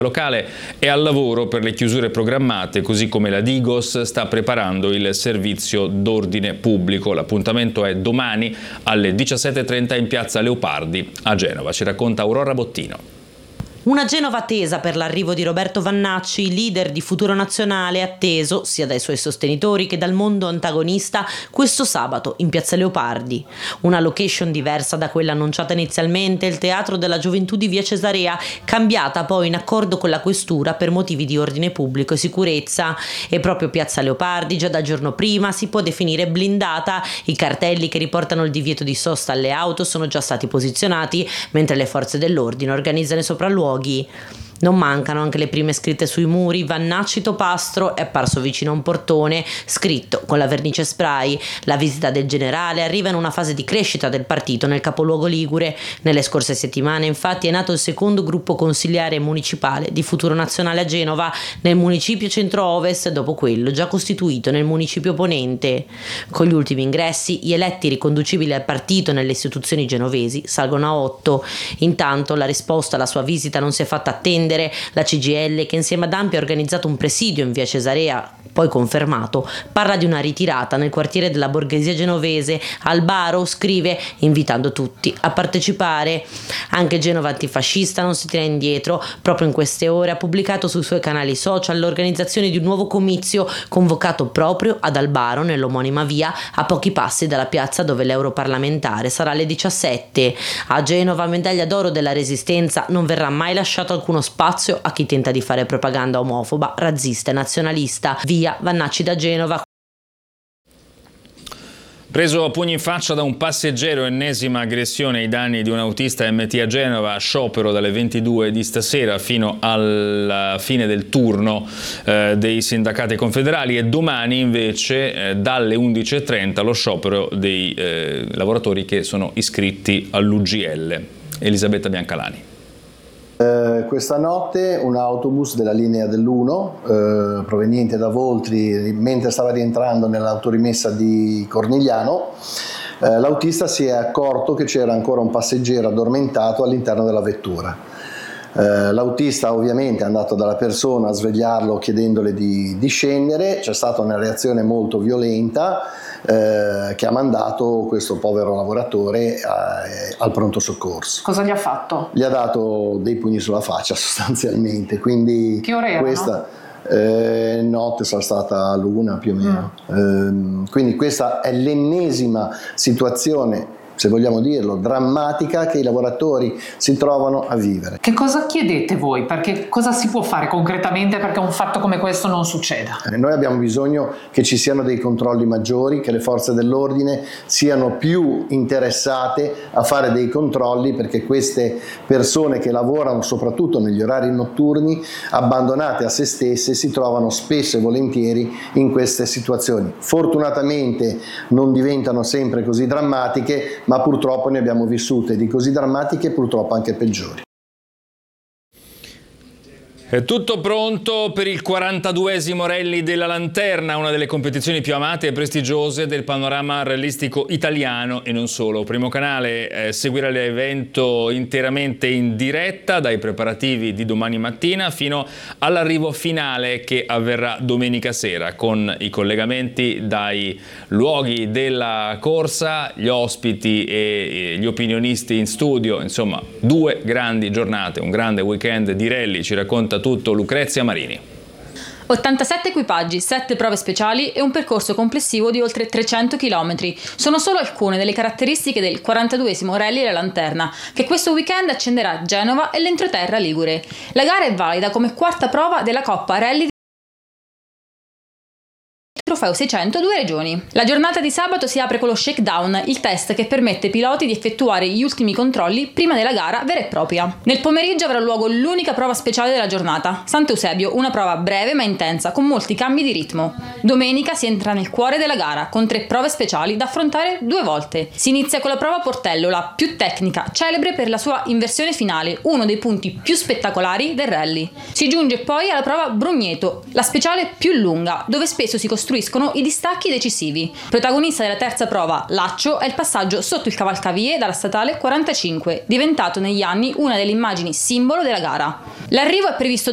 locale è al lavoro per le chiusure programmate, così come la Digos sta preparando il servizio d'ordine pubblico. L'appuntamento è domani alle 17:30 in piazza Leopardi a Genova. Ci racconta Aurora Bottino. Una Genova tesa per l'arrivo di Roberto Vannacci, leader di Futuro Nazionale, atteso sia dai suoi sostenitori che dal mondo antagonista questo sabato in piazza Leopardi. Una location diversa da quella annunciata inizialmente, il Teatro della Gioventù di Via Cesarea, cambiata poi in accordo con la Questura per motivi di ordine pubblico e sicurezza. E proprio piazza Leopardi già da giorno prima si può definire blindata. I cartelli che riportano il divieto di sosta alle auto sono già stati posizionati, mentre le forze dell'ordine organizzano i sopralluoghi. Non mancano anche le prime scritte sui muri. Vannacci Topastro è apparso vicino a un portone scritto con la vernice spray. La visita del generale arriva in una fase di crescita del partito nel capoluogo ligure. Nelle scorse settimane infatti è nato il secondo gruppo consigliare municipale di Futuro Nazionale a Genova, nel municipio centro-ovest, dopo quello già costituito nel municipio ponente. Con gli ultimi ingressi gli eletti riconducibili al partito nelle istituzioni genovesi salgono a 8. Intanto la risposta alla sua visita non si è fatta attendere. La CGIL, che insieme ad ANPI ha organizzato un presidio in via Cesarea, poi confermato, parla di una ritirata nel quartiere della borghesia genovese. Albaro scrive invitando tutti a partecipare. Anche Genova Antifascista non si tira indietro. Proprio in queste ore ha pubblicato sui suoi canali social l'organizzazione di un nuovo comizio convocato proprio ad Albaro, nell'omonima via, a pochi passi dalla piazza dove l'europarlamentare sarà alle 17. A Genova, medaglia d'oro della Resistenza, non verrà mai lasciato alcuno spazio a chi tenta di fare propaganda omofoba, razzista e nazionalista. Via Vannacci da Genova. Preso a pugni in faccia da un passeggero, ennesima aggressione ai danni di un autista MT a Genova, sciopero dalle 22 di stasera fino alla fine del turno dei sindacati confederali, e domani invece dalle 11:30 lo sciopero dei lavoratori che sono iscritti all'UGL. Elisabetta Biancalani. Questa notte un autobus della linea dell'1 proveniente da Voltri, mentre stava rientrando nell'autorimessa di Cornigliano, l'autista si è accorto che c'era ancora un passeggero addormentato all'interno della vettura. L'autista ovviamente è andato dalla persona a svegliarlo chiedendole di scendere. C'è stata una reazione molto violenta che ha mandato questo povero lavoratore al pronto soccorso. Cosa gli ha fatto? Gli ha dato dei pugni sulla faccia sostanzialmente. Quindi che ore erano? Questa notte sarà stata l'1 più o meno. Quindi questa è l'ennesima situazione, se vogliamo dirlo, drammatica che i lavoratori si trovano a vivere. Che cosa chiedete voi? Perché cosa si può fare concretamente perché un fatto come questo non succeda? Noi abbiamo bisogno che ci siano dei controlli maggiori, che le forze dell'ordine siano più interessate a fare dei controlli, perché queste persone che lavorano soprattutto negli orari notturni, abbandonate a se stesse, si trovano spesso e volentieri in queste situazioni. Fortunatamente non diventano sempre così drammatiche, ma purtroppo ne abbiamo vissute di così drammatiche e purtroppo anche peggiori. È tutto pronto per il 42esimo Rally della Lanterna, una delle competizioni più amate e prestigiose del panorama rallistico italiano e non solo. Primo Canale seguirà l'evento interamente in diretta dai preparativi di domani mattina fino all'arrivo finale che avverrà domenica sera, con i collegamenti dai luoghi della corsa, gli ospiti e gli opinionisti in studio. Insomma, 2 grandi giornate, un grande weekend di rally. Ci racconta tutto Lucrezia Marini. 87 equipaggi, 7 prove speciali e un percorso complessivo di oltre 300 km. Sono solo alcune delle caratteristiche del 42esimo Rally della Lanterna, che questo weekend accenderà Genova e l'entroterra ligure. La gara è valida come quarta prova della Coppa Rally Trofeo 600 2 regioni. La giornata di sabato si apre con lo shakedown, il test che permette ai piloti di effettuare gli ultimi controlli prima della gara vera e propria. Nel pomeriggio avrà luogo l'unica prova speciale della giornata, Sant'Eusebio, una prova breve ma intensa con molti cambi di ritmo. Domenica si entra nel cuore della gara con 3 prove speciali da affrontare 2 volte. Si inizia con la prova Portello, la più tecnica, celebre per la sua inversione finale, uno dei punti più spettacolari del rally. Si giunge poi alla prova Brugneto, la speciale più lunga, dove spesso si costruiscono i distacchi decisivi. Protagonista della terza prova, Laccio, è il passaggio sotto il cavalcavie dalla statale 45, diventato negli anni una delle immagini simbolo della gara. L'arrivo è previsto